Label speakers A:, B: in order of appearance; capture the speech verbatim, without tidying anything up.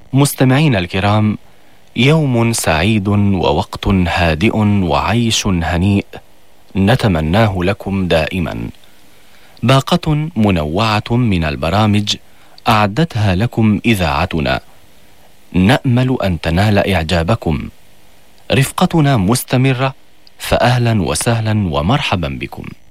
A: مستمعينا الكرام، يوم سعيد ووقت هادئ وعيش هنيء نتمناه لكم دائما. باقة منوعة من البرامج أعدتها لكم إذاعتنا، نأمل أن تنال إعجابكم. رفقتنا مستمرة، فأهلا وسهلا ومرحبا بكم.